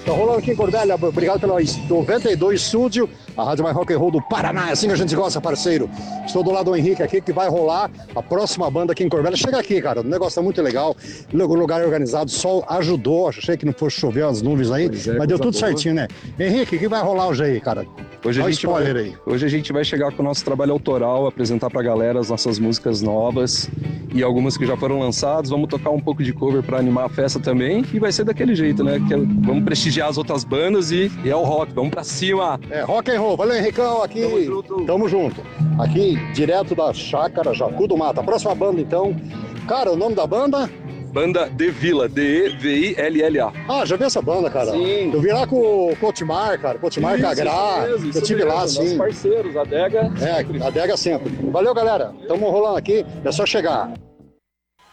Tá rolando aqui em Corbélia, obrigado pela 92 Estúdio, a rádio mais rock and roll do Paraná, é assim que a gente gosta, parceiro. Estou do lado do Henrique aqui, que vai rolar a próxima banda aqui em Corbélia. Chega aqui, cara, o negócio tá muito legal, o lugar é organizado, o sol ajudou, achei que não fosse chover as nuvens aí, mas deu tudo certinho, né? Henrique, o que vai rolar hoje aí, cara? Hoje Dá spoiler aí. Hoje a gente vai chegar com o nosso trabalho autoral, apresentar pra galera as nossas músicas novas e algumas que já foram lançadas. Vamos tocar um pouco de cover pra animar a festa também e vai ser daquele jeito, né? Vamos prestigiar as outras bandas e é o rock, vamos pra cima! É, rock and roll, valeu Henricão, aqui, tamo junto. Aqui, direto da Chácara Jacu do Mato. A próxima banda então, cara, o nome da banda? Banda De Villa, D-E-V-I-L-L-A. Ah, já vi essa banda, cara. Sim. Eu vi lá com o Cotimar, cara. Cotimar Cagrá. Eu tive lá, sim. Nossos parceiros, a Adega. É, a Adega sempre. Valeu, galera. Tamo rolando aqui. É só chegar.